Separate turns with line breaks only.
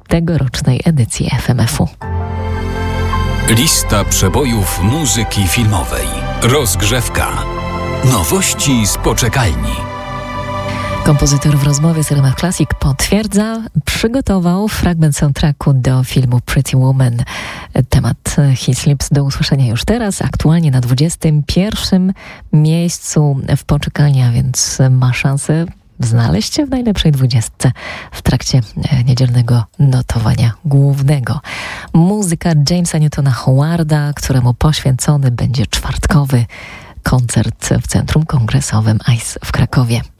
tegorocznej edycji FMF-u.
Lista przebojów muzyki filmowej. Rozgrzewka. Nowości z poczekalni.
Kompozytor w rozmowie z RMF Classic potwierdza, przygotował fragment soundtracku do filmu Pretty Woman. Temat He Sleeps do usłyszenia już teraz, aktualnie na 21. miejscu w poczekalni, a więc ma szansę znaleźć się w najlepszej 20 w trakcie niedzielnego notowania głównego. Muzyka Jamesa Newtona Howarda, któremu poświęcony będzie czwartkowy koncert w Centrum Kongresowym ICE w Krakowie.